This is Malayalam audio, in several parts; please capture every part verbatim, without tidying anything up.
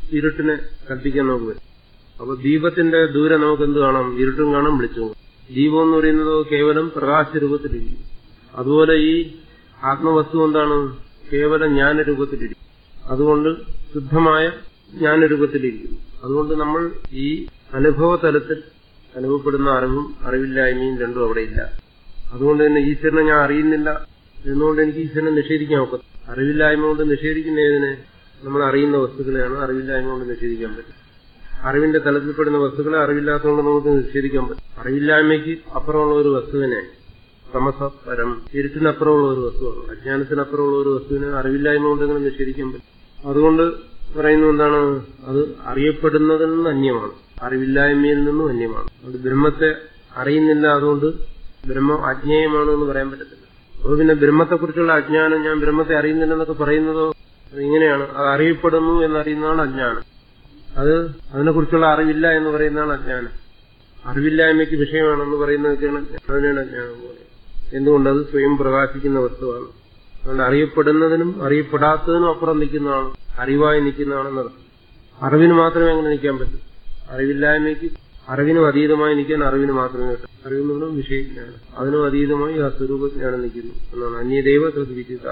ഇരുട്ടിനെ കൽപ്പിക്കാൻ നമുക്ക് വരും. അപ്പൊ ദീപത്തിന്റെ ദൂരെ നമുക്ക് എന്ത് കാണാം? ഇരുട്ടും കാണാം, വെളിച്ചവും. ദീപം എന്ന് പറയുന്നത് കേവലം പ്രകാശരൂപത്തിലിരിക്കും. അതുപോലെ ഈ ആത്മവസ്തു എന്താണ്? കേവലം ജ്ഞാനരൂപത്തിലിരിക്കും. അതുകൊണ്ട് ശുദ്ധമായ ജ്ഞാനരൂപത്തിലിരിക്കുന്നു. അതുകൊണ്ട് നമ്മൾ ഈ അനുഭവ തലത്തിൽ അനുഭവപ്പെടുന്ന അറിവും അറിവില്ലായ്മയും രണ്ടും അവിടെ ഇല്ല. അതുകൊണ്ട് തന്നെ ഈശ്വരനെ ഞാൻ അറിയുന്നില്ല എന്നുകൊണ്ട് എനിക്ക് ഈശ്വരനെ നിഷേധിക്കാൻ ഒക്കത്തില്ല. അറിവില്ലായ്മ കൊണ്ട് നിഷേധിക്കുന്നതിനെ നമ്മൾ അറിയുന്ന വസ്തുക്കളെയാണ് അറിവില്ലായ്മ കൊണ്ട് നിഷേധിക്കാൻ പറ്റും. അറിവിന്റെ തലത്തിൽപ്പെടുന്ന വസ്തുക്കളെ അറിവില്ലാത്തതുകൊണ്ട് നമുക്ക് നിഷേധിക്കാൻ പറ്റും. അറിവില്ലായ്മയ്ക്ക് അപ്പുറമുള്ള ഒരു വസ്തുവിനെ തമസ പരം, ഇരുട്ടിനപ്പുറമുള്ള ഒരു വസ്തുവാണ്. അജ്ഞാനത്തിനപ്പുറമുള്ള ഒരു വസ്തുവിനെ അറിവില്ലായ്മ കൊണ്ട് ഇങ്ങനെ നിഷേധിക്കാൻ പറ്റും. അതുകൊണ്ട് പറയുന്നത് എന്താണ്? അത് അറിയപ്പെടുന്നതിൽ നിന്ന് അന്യമാണ്, അറിവില്ലായ്മയിൽ നിന്നും അന്യമാണ്. അതുകൊണ്ട് ബ്രഹ്മത്തെ അറിയുന്നില്ല, അതുകൊണ്ട് ബ്രഹ്മം അജ്ഞേയമാണ് എന്ന് പറയാൻ പറ്റത്തില്ല. അപ്പോൾ പിന്നെ ബ്രഹ്മത്തെക്കുറിച്ചുള്ള അജ്ഞാനം, ഞാൻ ബ്രഹ്മത്തെ അറിയുന്നില്ലെന്നൊക്കെ പറയുന്നതോ ഇങ്ങനെയാണ്. അത് അറിയപ്പെടുന്നു എന്നറിയുന്നതാണ് അജ്ഞാനം. അത് അതിനെക്കുറിച്ചുള്ള അറിവില്ല എന്ന് പറയുന്നതാണ് അജ്ഞാനം. അറിവില്ലായ്മയ്ക്ക് വിഷയമാണെന്ന് പറയുന്നതൊക്കെയാണ് അതിനാണ് അജ്ഞാനം പോലെ. എന്തുകൊണ്ടത് സ്വയം പ്രകാശിക്കുന്ന വസ്തുവാണ്. അതുകൊണ്ട് അറിയപ്പെടുന്നതിനും അറിയപ്പെടാത്തതിനും അപ്പുറം നിൽക്കുന്നതാണ്, അറിവായി നിൽക്കുന്നതാണെന്നർത്ഥം. അറിവിന് മാത്രമേ അങ്ങനെ നിൽക്കാൻ പറ്റൂ. അറിവില്ലായ്മയ്ക്ക് അറിവിനും അതീതമായി നിൽക്കാൻ അറിവിന് മാത്രമേ പറ്റൂ. അറിവെന്നുള്ള വിഷയജ്ഞാനം, അതിനും അതീതമായി ആ സ്വരൂപജ്ഞാനം നിൽക്കുന്നു എന്നാണ്. അന്യദൈവ തദ്വിദിത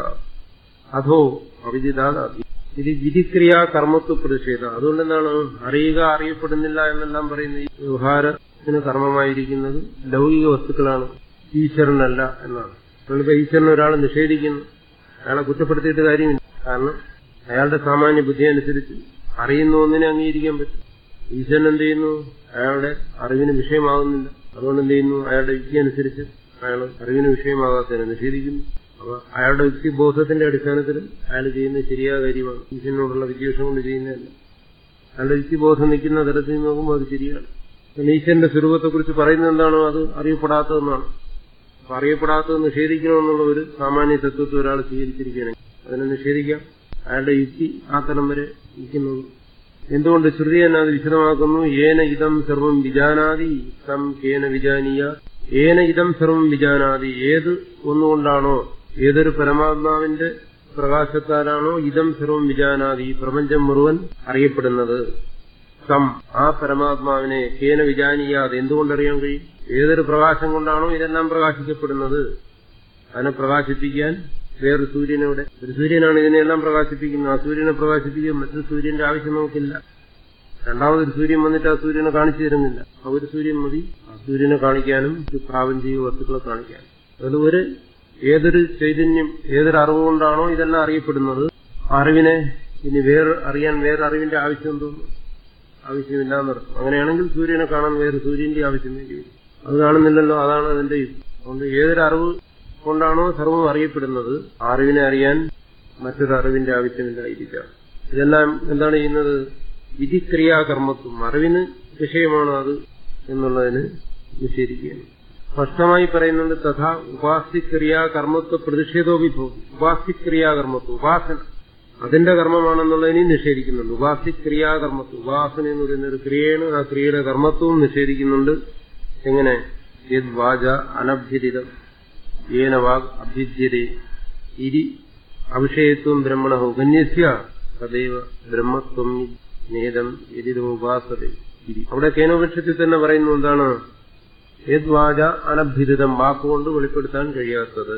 അധോ അവിദിതാത് അതി. ഇത് വിധിക്രിയാ കർമ്മത്വ പ്രതിഷേധ. അതുകൊണ്ട് എന്താണ് അറിയുക, അറിയപ്പെടുന്നില്ല എന്നെല്ലാം പറയുന്ന ഈ വ്യവഹാരത്തിന് കർമ്മമായിരിക്കുന്നത് ലൗകിക വസ്തുക്കളാണ്, ഈശ്വരനല്ല എന്നാണ്. നമ്മളിപ്പോ ഈശ്വരനെ ഒരാൾ നിഷേധിക്കുന്നു, അയാളെ കുറ്റപ്പെടുത്തിയിട്ട് കാര്യമില്ല. കാരണം അയാളുടെ സാമാന്യ ബുദ്ധി അനുസരിച്ച് അറിയുന്ന ഒന്നിനെ അംഗീകരിക്കാൻ പറ്റും. ഈശ്വരൻ എന്ത് ചെയ്യുന്നു? അയാളുടെ അറിവിന് വിഷയമാകുന്നില്ല. അതുകൊണ്ട് എന്ത് ചെയ്യുന്നു? അയാളുടെ യുക്തി അനുസരിച്ച് അയാൾ അറിവിന് വിഷയമാകാത്തതിനെ നിഷേധിക്കുന്നു. അപ്പൊ അയാളുടെ യുക്തിബോധത്തിന്റെ അടിസ്ഥാനത്തിൽ അയാൾ ചെയ്യുന്നത് ശരിയായ കാര്യമാണ്. ഈശ്വരനോടുള്ള വിദ്വേഷം കൊണ്ട് ചെയ്യുന്നതല്ല. അയാളുടെ യുക്തിബോധം നിൽക്കുന്ന തരത്തിൽ നോക്കുമ്പോൾ അത് ശരിയാണ്. ഈശ്വരന്റെ സ്വരൂപത്തെക്കുറിച്ച് പറയുന്നത് എന്താണോ അത് അറിയപ്പെടാത്തതെന്നാണ്. അപ്പൊ അറിയപ്പെടാത്തത് നിഷേധിക്കണമെന്നുള്ള ഒരു സാമാന്യ തത്വത്തെ ഒരാൾ സ്വീകരിച്ചിരിക്കുകയാണെങ്കിൽ അതിനെ നിഷേധിക്കാം. അയാളുടെ യുക്തി ആ തലം വരെ നിൽക്കുന്നത്. എന്തുകൊണ്ട്? ശ്രുതി തന്നെ അത് വിശദമാക്കുന്നു. ഏന ഇതം സർവം വിജാനാതി തം കേന വിജാനീയ. ഏന ഇതം സർവം വിജാനാതി, ഏത് ഒന്നുകൊണ്ടാണോ, ഏതൊരു പരമാത്മാവിന്റെ പ്രകാശത്താലാണോ ഇതം സർവം വിജാനാതി, പ്രപഞ്ചം മുഴുവൻ അറിയപ്പെടുന്നത്, തം ആ പരമാത്മാവിനെ കേന വിജാനീയാത് എന്തുകൊണ്ടറിയാൻ കഴിയും? ഏതൊരു പ്രകാശം കൊണ്ടാണോ ഇതെല്ലാം പ്രകാശിക്കപ്പെടുന്നത്, അതിനെ പ്രകാശിപ്പിക്കാൻ വേറൊരു സൂര്യനോടെ, ഒരു സൂര്യനാണ് ഇതിനെല്ലാം പ്രകാശിപ്പിക്കുന്നത്. ആ സൂര്യനെ പ്രകാശിപ്പിക്കാൻ മറ്റൊരു സൂര്യന്റെ ആവശ്യം നമുക്കില്ല. രണ്ടാമതൊരു സൂര്യൻ വന്നിട്ട് ആ സൂര്യനെ കാണിച്ചു തരുന്നില്ല. ആ ഒരു സൂര്യൻ മതി ആ സൂര്യനെ കാണിക്കാനും പ്രാപഞ്ചിക വസ്തുക്കളെ കാണിക്കാനും. അത് ഒരു ഏതൊരു ചൈതന്യം, ഏതൊരു അറിവുകൊണ്ടാണോ ഇതെല്ലാം അറിയപ്പെടുന്നത്, അറിവിനെ ഇനി വേറെ അറിയാൻ വേറെ അറിവിന്റെ ആവശ്യം തോന്നുന്നു, ആവശ്യമില്ലാന്നർത്ഥം. അങ്ങനെയാണെങ്കിൽ സൂര്യനെ കാണാൻ വേറെ സൂര്യന്റെ ആവശ്യം വേണ്ടി വരും. അത് കാണുന്നില്ലല്ലോ, അതാണ് അതിന്റെ യുക്തി. അതുകൊണ്ട് ഏതൊരു അറിവ് കൊണ്ടാണോ സർവ്വം അറിയപ്പെടുന്നത്, അറിവിനെ അറിയാൻ മറ്റൊരു അറിവിന്റെ ആവശ്യമില്ലായിരിക്കാം. ഇതെല്ലാം എന്താണ് ചെയ്യുന്നത്? വിധിക്രിയാകർമ്മത്വം, അറിവിന് വിഷയമാണ് അത് എന്നുള്ളതിന് നിഷേധിക്കുകയാണ്. സ്പഷ്ടമായി പറയുന്നുണ്ട്. തഥാ ഉപാസ്യക്രിയാകർമ്മത്വ പ്രതിഷേധോഭിഭവം. ഉപാസ്യക്രിയാകർമ്മത്വം, ഉപാസന അതിന്റെ കർമ്മമാണെന്നുള്ളതിനെ നിഷേധിക്കുന്നുണ്ട്. ഉപാസ്യക്രിയാകർമ്മത്വം, ഉപാസന എന്ന് പറയുന്ന ഒരു ക്രിയയാണ്. ആ ക്രിയയുടെ കർമ്മത്വവും നിഷേധിക്കുന്നുണ്ട്. എങ്ങനെ? യത് വാച അനഭ്യതിതം ഏന വാഗ് അഭ്യുജ്യതേ ഇരി അവിഷയത്വം ബ്രഹ്മണ ഉപന്യസ്യ തദൈവ ബ്രഹ്മത്വം നേദം യതിദോപാസതേ ഇരി. അവിടെ കേനോപനിഷത്തിൽ തന്നെ പറയുന്നു എന്താണ്? യത് വാച അനഭ്യുദിതം, വാക്കുകൊണ്ട് വെളിപ്പെടുത്താൻ കഴിയാത്തത്.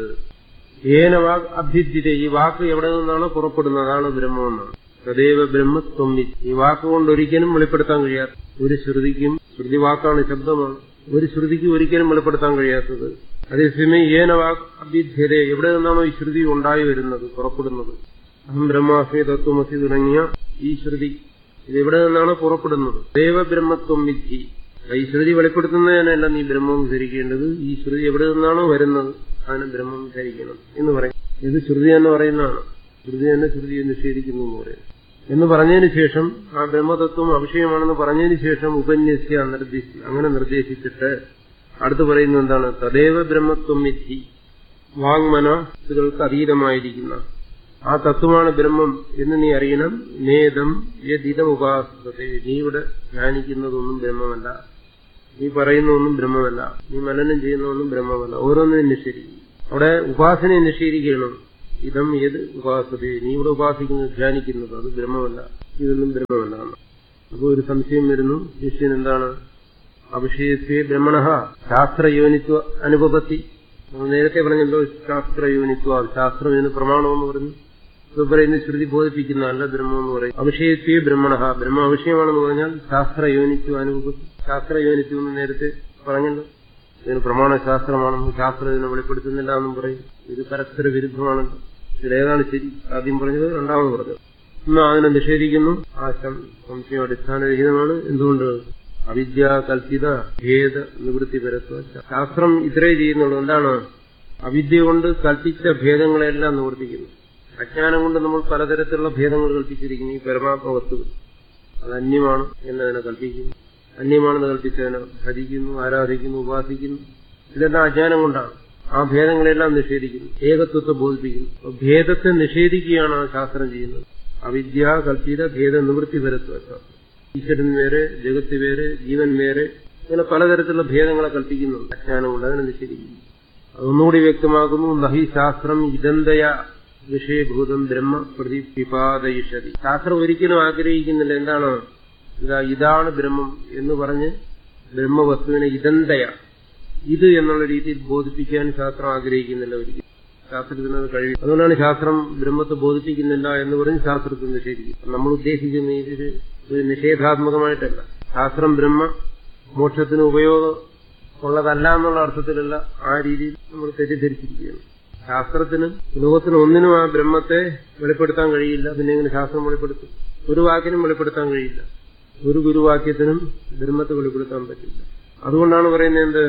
ഏന വാഗ് അഭ്യുജ്യതേ, ഈ വാക്ക് എവിടെ നിന്നാണോ പുറപ്പെടുന്നത് അതാണ് ബ്രഹ്മമെന്നാണ്. തദൈവ ബ്രഹ്മത്വം, ഈ വാക്കുകൊണ്ട് ഒരിക്കലും വെളിപ്പെടുത്താൻ കഴിയാത്ത ഒരു ശ്രുതിക്കും, ശ്രുതി വാക്കാണ്, ശബ്ദമാണ്, ഒരു ശ്രുതിക്ക് ഒരിക്കലും വെളിപ്പെടുത്താൻ കഴിയാത്തത്. അതേസമയം ഏന വാഗ് അഭ്യുജ്യതേ, എവിടെ നിന്നാണോ ഈ ശ്രുതി ഉണ്ടായി വരുന്നത്, പുറപ്പെടുന്നത്, അഹം ബ്രഹ്മാസ്മി തത്വമസി തുടങ്ങിയ ഈ ശ്രുതി ഇതെവിടെ നിന്നാണോ പുറപ്പെടുന്നത്, ദേവബ്രഹ്മത്വം വിധി, ഈ ശ്രുതി വെളിപ്പെടുത്തുന്നതിനല്ല നീ ബ്രഹ്മം ധരിക്കേണ്ടത്, ഈ ശ്രുതി എവിടെ നിന്നാണോ വരുന്നത് അതിന് ബ്രഹ്മം ധരിക്കണം എന്ന് പറയും. ഇത് ശ്രുതി എന്ന് പറയുന്നതാണ്. ശ്രുതി തന്നെ ശ്രുതിയെ നിഷേധിക്കുന്നു എന്ന് പറയും. എന്ന് പറഞ്ഞതിന് ശേഷം ആ ബ്രഹ്മതത്വം അവിഷയമാണെന്ന് പറഞ്ഞതിന് ശേഷം ഉപന്യസ്യ നിർദ്ദേശിച്ച് അങ്ങനെ നിർദ്ദേശിച്ചിട്ട് അടുത്ത് പറയുന്നത് എന്താണ്? തദേവ ബ്രഹ്മത്വം വിധി, വാങ്മനസ്സുകൾക്ക് അതീതമായിരിക്കുന്ന ആ തത്വമാണ് ബ്രഹ്മം എന്ന് നീ അറിയണം. നേദം യദിദം ഉപാസത്തെ, നീ ഇവിടെ ധ്യാനിക്കുന്നതൊന്നും ബ്രഹ്മമല്ല, നീ പറയുന്നതൊന്നും ബ്രഹ്മമല്ല, നീ മനനം ചെയ്യുന്നതൊന്നും ബ്രഹ്മമല്ല, ഓരോന്നിനും നിഷേധിക്കും. അവിടെ ഉപാസനയെ നിഷേധിക്കണം. ഇതം ഏത് ഉപാസത്തെ, നീ ഇവിടെ ഉപാസിക്കുന്നത് ധ്യാനിക്കുന്നത് അത് ബ്രഹ്മമല്ല. ഇതൊന്നും ബ്രഹ്മമല്ല. അപ്പോൾ ഒരു സംശയം വരുന്നു, ശിഷ്യൻ എന്താണ് അവിഷയത്വേ ബ്രഹ്മണ ശാസ്ത്രയോനിത്വ അനുപപത്തി. നമ്മൾ നേരത്തെ പറഞ്ഞല്ലോ ശാസ്ത്രയോനിത്വ, ശാസ്ത്രം ഇതിന് പ്രമാണമെന്ന് പറഞ്ഞു. ഇത് പറയുന്ന ശ്രുതി ബോധിപ്പിക്കുന്നതല്ല ബ്രഹ്മം എന്ന് പറയും. അവിഷയത്വേ ബ്രഹ്മണ, ബ്രഹ്മ അവിഷയമാണെന്ന് പറഞ്ഞാൽ ശാസ്ത്രയോനിത്വ അനുപപത്തി. ശാസ്ത്രയോനിത്വം എന്ന് നേരത്തെ പറഞ്ഞല്ലോ, ഇതിന് പ്രമാണശാസ്ത്രമാണെന്നും ശാസ്ത്രം ഇതിനെ വെളിപ്പെടുത്തുന്നില്ല എന്നും പറയും. ഇത് പരസ്പര വിരുദ്ധമാണല്ലോ. ഇതിലേതാണ് ശരി? ആദ്യം പറഞ്ഞത്, രണ്ടാമത് പറഞ്ഞത്. ഇന്ന് അതിനെ നിഷേധിക്കുന്നു. ആ സംശയം അടിസ്ഥാനരഹിതമാണ്. എന്തുകൊണ്ട്? അവിദ്യ കൽപ്പിത ഭേദ നിവൃത്തി പരത്വ. ശാസ്ത്രം ഇത്രേ ചെയ്യുന്നുള്ളൂ. എന്താണ്? അവിദ്യ കൊണ്ട് കൽപ്പിച്ച ഭേദങ്ങളെല്ലാം നിവർത്തിക്കുന്നു. അജ്ഞാനം കൊണ്ട് നമ്മൾ പലതരത്തിലുള്ള ഭേദങ്ങൾ കൽപ്പിച്ചിരിക്കുന്നു. ഈ പരമാത്മ വസ്തുക്കൾ അത് അന്യമാണ് എന്നതിനെ കൽപ്പിക്കുന്നു, അന്യമാണെന്ന് കൽപ്പിച്ചതിനെ ഭജിക്കുന്നു, ആരാധിക്കുന്നു, ഉപാസിക്കുന്നു. ഇതെല്ലാം അജ്ഞാനം കൊണ്ടാണ്. ആ ഭേദങ്ങളെല്ലാം നിഷേധിക്കുന്നു, ഏകത്വത്തെ ബോധിപ്പിക്കുന്നു. ഭേദത്തെ നിഷേധിക്കുകയാണ് ആ ശാസ്ത്രം ചെയ്യുന്നത്. അവിദ്യ കൽപ്പിത ഭേദ നിവൃത്തി പരത്വ. ഈശ്വരൻ വേറെ, ജഗത്ത് വേറെ, ജീവൻ വേറെ, ഇങ്ങനെ പലതരത്തിലുള്ള ഭേദങ്ങളെ കൽപ്പിക്കുന്നുണ്ട്. അജ്ഞാനം കൊണ്ട് അതിനെ നിഷേധിക്കുന്നു. അതൊന്നുകൂടി വ്യക്തമാക്കുന്നു. നഹി ശാസ്ത്രം ഇതന്തയ വിഷയഭൂതം ബ്രഹ്മ പ്രതിപിപാദയിഷതി. ശാസ്ത്രം ഒരിക്കലും ആഗ്രഹിക്കുന്നില്ല എന്താണ് ഇതാ ഇതാണ് ബ്രഹ്മം എന്ന് പറഞ്ഞ് ബ്രഹ്മവസ്തുവിനെ ഇതന്തയ, ഇത് എന്നുള്ള രീതിയിൽ ബോധിപ്പിക്കാൻ ശാസ്ത്രം ആഗ്രഹിക്കുന്നില്ല ഒരിക്കലും. ശാസ്ത്രത്തിനത് കഴിയും. അതുകൊണ്ടാണ് ശാസ്ത്രം ബ്രഹ്മത്തെ ബോധിപ്പിക്കുന്നില്ല എന്ന് പറഞ്ഞ് ശാസ്ത്രത്തെ നിഷേധിക്കും. നമ്മൾ ഉദ്ദേശിക്കുന്ന ഇതിൽ ഒരു നിഷേധാത്മകമായിട്ടല്ല. ശാസ്ത്രം ബ്രഹ്മ മോക്ഷത്തിന് ഉപയോഗം ഉള്ളതല്ല എന്നുള്ള അർത്ഥത്തിലല്ല, ആ രീതിയിൽ നമ്മൾ തെറ്റിദ്ധരിച്ചിരിക്കുകയാണ്. ശാസ്ത്രത്തിന് ലോകത്തിന് ഒന്നിനും ആ ബ്രഹ്മത്തെ വെളിപ്പെടുത്താൻ കഴിയില്ല. പിന്നെ എങ്ങനെ ശാസ്ത്രം വെളിപ്പെടുത്തും? ഒരു വാക്കിനും വെളിപ്പെടുത്താൻ കഴിയില്ല. ഒരു ഗുരുവാക്യത്തിനും ബ്രഹ്മത്തെ വെളിപ്പെടുത്താൻ പറ്റില്ല. അതുകൊണ്ടാണ് പറയുന്നത് എന്ത്?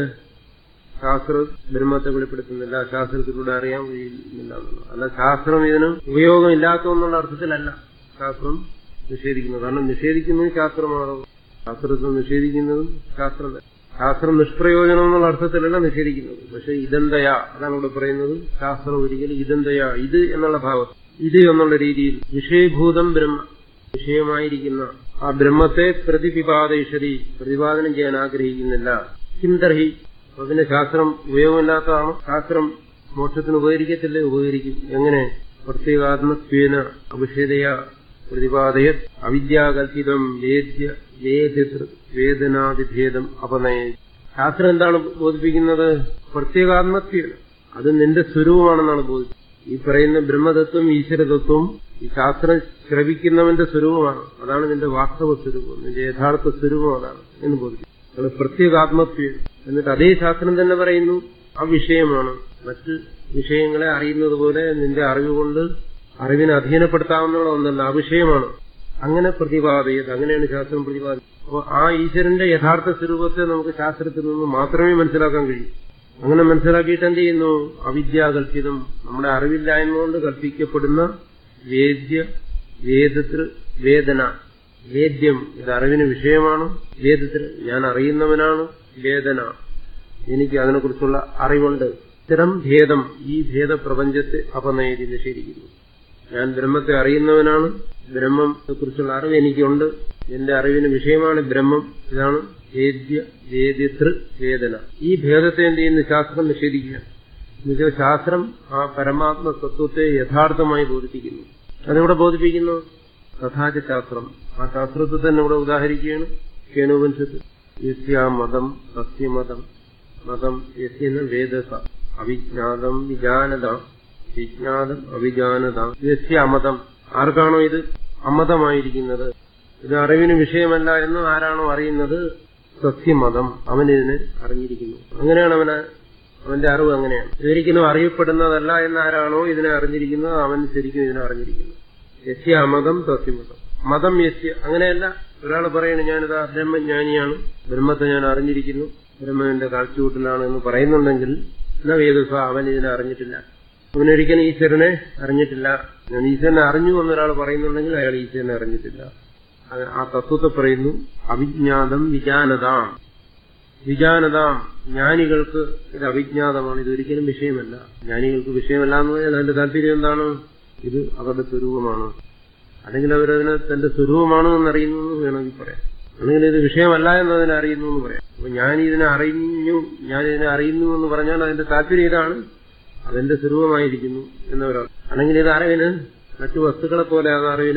ശാസ്ത്രം ബ്രഹ്മത്തെ വെളിപ്പെടുത്തുന്നില്ല, ശാസ്ത്രത്തിലൂടെ അറിയാൻ കഴിയുന്നില്ല എന്നുള്ളത്. അല്ല, ശാസ്ത്രം ഇതിന് ഉപയോഗമില്ലാത്തതെന്നുള്ള അർത്ഥത്തിലല്ല ശാസ്ത്രം നിഷേധിക്കുന്നത്. കാരണം നിഷേധിക്കുന്നതും ശാസ്ത്രമാണോ? ശാസ്ത്രത്തെ നിഷേധിക്കുന്നതും ശാസ്ത്രം. ശാസ്ത്രം നിഷ്പ്രയോജനം എന്നുള്ള അർത്ഥത്തിലല്ല നിഷേധിക്കുന്നത്. പക്ഷെ ഇതെന്തയാ, അതാണ് ഇവിടെ പറയുന്നത്. ശാസ്ത്രം ഒരിക്കലും ഇതെന്തയാ, ഇത് എന്നുള്ള ഭാവം, ഇത് എന്നുള്ള രീതിയിൽ വിഷയഭൂതം ബ്രഹ്മ, വിഷയമായിരിക്കുന്ന ആ ബ്രഹ്മത്തെ പ്രതിപിപാദയിഷതി, പ്രതിപാദനം ചെയ്യാൻ ആഗ്രഹിക്കുന്നില്ല. കിംതർഹി, അതിന്റെ ശാസ്ത്രം ഉപയോഗമില്ലാത്തതാണ്. ശാസ്ത്രം മോക്ഷത്തിന് ഉപകരിക്കത്തില്ലേ? ഉപകരിക്കും. എങ്ങനെ? പ്രത്യേകാത്മത്വേന അവിഷേദയ പ്രതിപാദയ അവിദ്യാകൽപിതം വേദ്യ വേദൃ വേദനാദിഭേദം അപനയ. ശാസ്ത്രം എന്താണ് ബോധിപ്പിക്കുന്നത്? പ്രത്യേകാത്മത്വേന, അത് നിന്റെ സ്വരൂപമാണെന്നാണ് ബോധിപ്പിക്കുന്നത്. ഈ പറയുന്ന ബ്രഹ്മതത്വം ഈശ്വരതത്വം ഈ ശാസ്ത്രം ശ്രവിക്കുന്നവന്റെ സ്വരൂപമാണ്. അതാണ് നിന്റെ വാസ്തവ സ്വരൂപം, നിന്റെ യഥാർത്ഥ സ്വരൂപം അതാണ് എന്ന് ബോധിപ്പിക്കും. അത് പ്രത്യേകാത്മത്വം. എന്നിട്ട് അതേ ശാസ്ത്രം തന്നെ പറയുന്നു ആ വിഷയമാണ്. മറ്റ് വിഷയങ്ങളെ അറിയുന്നത് പോലെ നിന്റെ അറിവുകൊണ്ട് അറിവിനെ അധീനപ്പെടുത്താവുന്ന ഒന്നല്ല, ആ വിഷയമാണ്. അങ്ങനെ പ്രതിപാദയത്, അങ്ങനെയാണ് ശാസ്ത്രം പ്രതിപാദിക്കുന്നത്. അപ്പോൾ ആ ഈശ്വരന്റെ യഥാർത്ഥ സ്വരൂപത്തെ നമുക്ക് ശാസ്ത്രത്തിൽ നിന്ന് മാത്രമേ മനസ്സിലാക്കാൻ കഴിയൂ. അങ്ങനെ മനസ്സിലാക്കിയിട്ട് എന്ത് ചെയ്യുന്നു? അവിദ്യാകൽപിതം, നമ്മുടെ അറിവില്ലായ്മ കൊണ്ട് കൽപ്പിക്കപ്പെടുന്ന വേദ്യ വേദതൃ വേദന. വേദ്യം, ഇത് അറിവിന് വിഷയമാണ്. വേദതൃ, ഞാൻ അറിയുന്നവനാണ്. വേദന, എനിക്ക് അതിനെക്കുറിച്ചുള്ള അറിവുണ്ട്. ഇത്തരം ഭേദം, ഈ ഭേദപ്രപഞ്ചത്തെ അപനയതി, നിഷേധിക്കുന്നു. ഞാൻ ബ്രഹ്മത്തെ അറിയുന്നവനാണ്, ബ്രഹ്മത്തെ കുറിച്ചുള്ള അറിവ് എനിക്കുണ്ട്, എന്റെ അറിവിന് വിഷയമാണ് ബ്രഹ്മം. ഇതാണ് വേദ്യ വേദ്യതൃ വേദന. ഈ ഭേദത്തെ എന്ത് ചെയ്യുന്നു? ശാസ്ത്രം നിഷേധിക്കുക. എന്നുവെച്ചാൽ ശാസ്ത്രം ആ പരമാത്മ തത്വത്തെ യഥാർത്ഥമായി ബോധിപ്പിക്കുന്നു. അതിവിടെ ബോധിപ്പിക്കുന്നു തഥാച ശാസ്ത്രം. ആ ശാസ്ത്രത്തെ തന്നെ ഇവിടെ ഉദാഹരിക്കുകയാണ്. കേനോപനിഷത്ത് യസ്യാമതം സത്യമതം മതം യസ്യന വേദസ അവിജ്ഞാതം വിജാനത വിജ്ഞാതം അവിജാനത. യസ്യാമതം, ആർക്കാണോ ഇത് അമതമായിരിക്കുന്നത്, ഇത് അറിവിന് വിഷയമല്ല എന്ന് ആരാണോ അറിയുന്നത്, സത്യമതം, അവനിതിനെ അറിഞ്ഞിരിക്കുന്നു. അങ്ങനെയാണ് അവന്, അവന്റെ അറിവ് അങ്ങനെയാണ്. ഇതൊരിക്കലും അറിയപ്പെടുന്നതല്ല എന്ന് ആരാണോ ഇതിനെ അറിഞ്ഞിരിക്കുന്നത്, അവൻ ശരിക്കും ഇതിനെ അറിഞ്ഞിരിക്കുന്നു. യസ്യ അമതം സത്യമതം. മതം യസ്യ, അങ്ങനെയല്ല. ഒരാൾ പറയണ ഞാനിതാ ബ്രഹ്മജ്ഞാനിയാണ്, ബ്രഹ്മത്തെ ഞാൻ അറിഞ്ഞിരിക്കുന്നു, ബ്രഹ്മന്റെ കാഴ്ചകൂട്ടിലാണ് എന്ന് പറയുന്നുണ്ടെങ്കിൽ എന്നാ വേദസ, അവൻ ഇതിനെ അറിഞ്ഞിട്ടില്ല, അവനൊരിക്കലും ഈശ്വരനെ അറിഞ്ഞിട്ടില്ല. ഞാൻ ഈശ്വരനെ അറിഞ്ഞു എന്നൊരാൾ പറയുന്നുണ്ടെങ്കിൽ അയാൾ ഈശ്വരനെ അറിഞ്ഞിട്ടില്ല. ആ തത്വത്തെ പറയുന്നു അവിജ്ഞാതം വിജാനതാം. വിജാനതാം, ജ്ഞാനികൾക്ക് ഇത് അവിജ്ഞാതമാണ്, ഇതൊരിക്കലും വിഷയമല്ല. ജ്ഞാനികൾക്ക് വിഷയമല്ല എന്ന് പറഞ്ഞാൽ അതിന്റെ താല്പര്യം എന്താണ്? ഇത് അവരുടെ സ്വരൂപമാണ്. അല്ലെങ്കിൽ അവരതിനെ തന്റെ സ്വരൂപമാണ് എന്നറിയുന്നു എന്ന് വേണമെങ്കിൽ പറയാം. അല്ലെങ്കിൽ ഇത് വിഷയമല്ല എന്നതിനെ അറിയുന്നു എന്ന് പറയാം. അപ്പൊ ഞാൻ ഇതിനെ അറിഞ്ഞു, ഞാൻ ഇതിനെ അറിയുന്നു എന്ന് പറഞ്ഞാൽ അതിന്റെ താല്പര്യം ഇതാണ്, അതെന്റെ സ്വരൂപമായിരിക്കുന്നു എന്നവരാണ്. അല്ലെങ്കിൽ ഇത് അറിവിന് മറ്റു വസ്തുക്കളെ പോലെ അത് അറിവിന്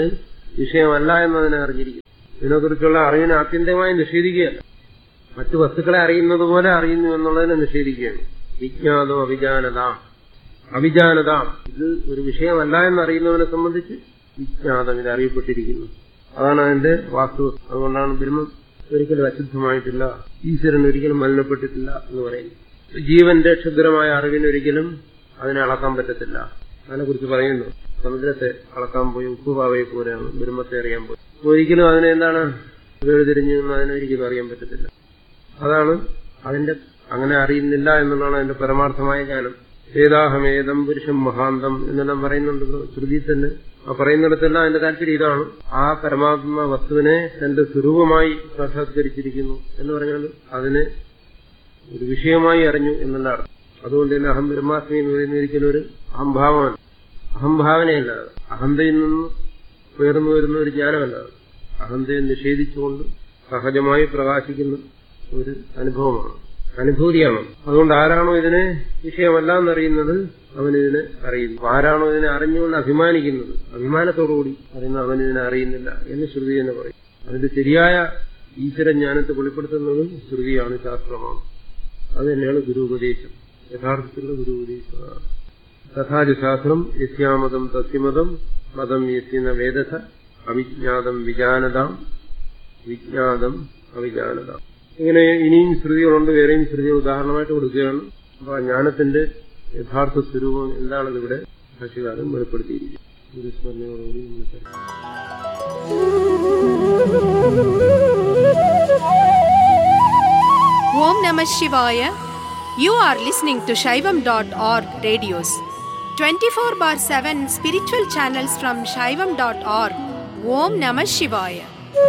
വിഷയമല്ല എന്നതിനെ അറിഞ്ഞിരിക്കുന്നു. ഇതിനെക്കുറിച്ചുള്ള അറിവിനെ ആത്യന്തികമായി നിഷേധിക്കുകയല്ല, മറ്റു വസ്തുക്കളെ അറിയുന്നത് പോലെ അറിയുന്നു എന്നുള്ളതിനെ നിഷേധിക്കുകയാണ്. വിജ്ഞാതോ അവിജാനതാം, അവിജാനതാം ഇത് ഒരു വിഷയമല്ല എന്നറിയുന്നവനെ സംബന്ധിച്ച് വിജ്ഞാതം, ഇത് അറിയപ്പെട്ടിരിക്കുന്നു. അതാണ് അതിന്റെ വാസ്തു. അതുകൊണ്ടാണ് ബ്രഹ്മം ഒരിക്കലും അശുദ്ധമായിട്ടില്ല, ഈശ്വരൻ ഒരിക്കലും മലിനപ്പെട്ടിട്ടില്ല എന്ന് പറയുന്നു. ജീവന്റെ ക്ഷുദ്രമായ അറിവിനൊരിക്കലും അതിനെ അളക്കാൻ പറ്റത്തില്ല. അതിനെക്കുറിച്ച് പറയുന്നു, സമുദ്രത്തെ അളക്കാൻ പോയി ഉപ്പുപാവയെ പോലെയാണ് ബ്രഹ്മത്തെ അറിയാൻ പോയി. ഒരിക്കലും അതിനെ എന്താണ് വേർതിരിഞ്ഞു എന്ന് അതിനൊരിക്കലും അറിയാൻ പറ്റത്തില്ല. അതാണ് അതിന്റെ അങ്ങനെ അറിയുന്നില്ല എന്നുള്ളതാണ് അതിന്റെ പരമാർത്ഥമായ ജ്ഞാനം. വേദാഹമേദം പുരുഷം മഹാന്തം എന്നെല്ലാം പറയുന്നുണ്ടല്ലോ ശ്രുതി തന്നെ. ആ പറയുന്നിടത്തെല്ലാം അതിന്റെ താല്പര്യം ഇതാണ്, ആ പരമാത്മ വസ്തുവിനെ തന്റെ സ്വരൂപമായി സാക്ഷാത്കരിച്ചിരിക്കുന്നു എന്ന് പറഞ്ഞാൽ അതിനെ ഒരു വിഷയമായി അറിഞ്ഞു എന്നുള്ള അർത്ഥം. അതുകൊണ്ട് തന്നെ അഹം ബ്രഹ്മാസ്മി എന്ന് പറയുന്ന ഒരിക്കലും ഒരു അഹംഭാവമാണ്, അഹംഭാവനയല്ല, അഹന്തയിൽ നിന്ന് ഉയർന്നു വരുന്ന ഒരു ജ്ഞാനമല്ല. അഹന്തയെ നിഷേധിച്ചുകൊണ്ട് സഹജമായി പ്രകാശിക്കുന്ന ഒരു അനുഭവമാണ്, അനുഭൂതിയാണ്. അതുകൊണ്ട് ആരാണോ ഇതിനെ വിഷയമല്ല എന്നറിയുന്നത് അവനിതിനെ അറിയുന്നു. ആരാണോ ഇതിനെ അറിഞ്ഞുകൊണ്ട് അഭിമാനിക്കുന്നത്, അഭിമാനത്തോടുകൂടി അറിയുന്ന അവനിതിനെ അറിയുന്നില്ല എന്ന് ശ്രുതി എന്ന് പറയും. അതിന്റെ ശരിയായ ഈശ്വരജ്ഞാനത്തെ വെളിപ്പെടുത്തുന്നത് ശ്രുതിയാണ്, ശാസ്ത്രമാണ്. അത് തന്നെയാണ് ഗുരുപദേശം, യഥാർത്ഥത്തിലുള്ള ഗുരുപദേശമാണ്. തഥാച ശാസ്ത്രം യസ്യാമതം തസ്യമതം മതം യസ്യന വേദസ അവിജ്ഞാതം വിജാനതാം വിജ്ഞാതം അവിജാനതാം. ഇങ്ങനെ ഇനിയും ശ്രുതികളുണ്ട്, വേറെയും ശ്രുതികൾ ഉദാഹരണമായിട്ട് കൊടുക്കുകയാണ്. അപ്പൊ ജ്ഞാനത്തിന്റെ യഥാർത്ഥ സ്വരൂപം എന്താണെന്ന് ഇവിടെ ഭാഷ്യകാരൻ വെളിപ്പെടുത്തിയിരിക്കും. ഗുരുസ്മരണയോടുകൂടി Om Namah Shivaya. You are listening to Shaivam dot org radios. twenty-four bar seven spiritual channels from Shaivam dot org. Om Namah Shivaya.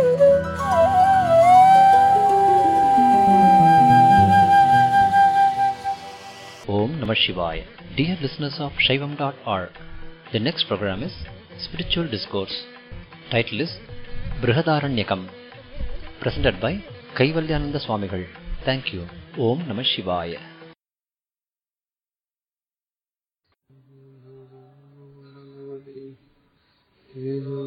Om Namah Shivaya. Dear listeners of Shaivam dot org, the next program is Spiritual Discourse. Title is Brihadaranyakam. Presented by Kaivalyananda Swamigal. Thank you. Om Namah Shivaya. േവ